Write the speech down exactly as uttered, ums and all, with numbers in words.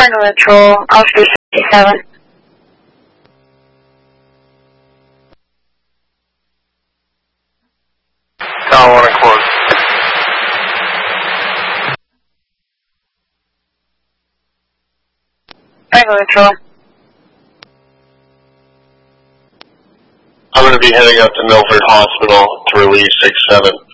Tango Control, Oscar sixty-seven. Tower one and close. Tango Control. I'm going to be heading up to Milford Hospital to release six seven.